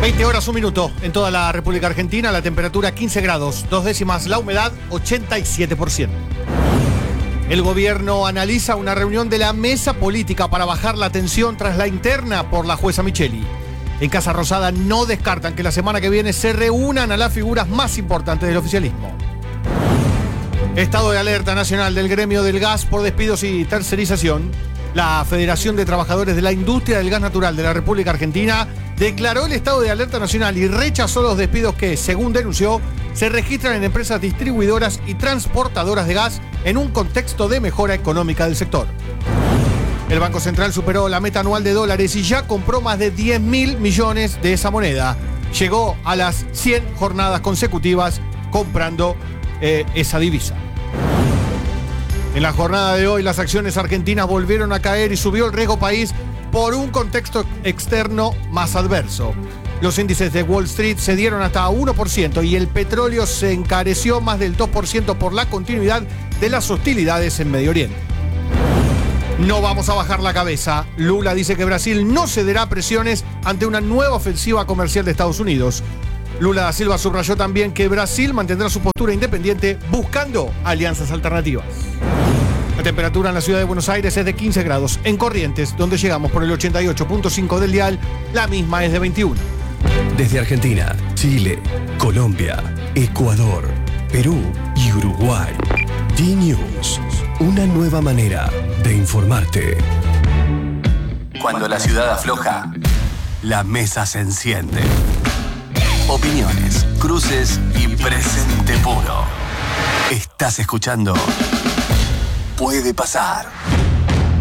20 horas, 1 minuto en toda la República Argentina, la temperatura 15 grados, 2 décimas, la humedad 87%. El gobierno analiza una reunión de la mesa política para bajar la tensión tras la interna por la jueza Micheli. En Casa Rosada no descartan que la semana que viene se reúnan a las figuras más importantes del oficialismo. Estado de alerta nacional del gremio del gas por despidos y tercerización. La Federación de Trabajadores de la Industria del Gas Natural de la República Argentina declaró el estado de alerta nacional y rechazó los despidos que, según denunció, se registran en empresas distribuidoras y transportadoras de gas en un contexto de mejora económica del sector. El Banco Central superó la meta anual de dólares y ya compró más de 10.000 millones de esa moneda. Llegó a las 100 jornadas consecutivas comprando esa divisa. En la jornada de hoy, las acciones argentinas volvieron a caer y subió el riesgo país por un contexto externo más adverso. Los índices de Wall Street cedieron hasta 1% y el petróleo se encareció más del 2% por la continuidad de las hostilidades en Medio Oriente. No vamos a bajar la cabeza. Lula dice que Brasil no cederá a presiones ante una nueva ofensiva comercial de Estados Unidos. Lula da Silva subrayó también que Brasil mantendrá su postura independiente buscando alianzas alternativas. La temperatura en la ciudad de Buenos Aires es de 15 grados. En Corrientes, donde llegamos por el 88.5 del dial, la misma es de 21. Desde Argentina, Chile, Colombia, Ecuador, Perú y Uruguay. D-News, una nueva manera de informarte. Cuando la ciudad afloja, la mesa se enciende. Opiniones, cruces y presente puro. Estás escuchando Puede Pasar.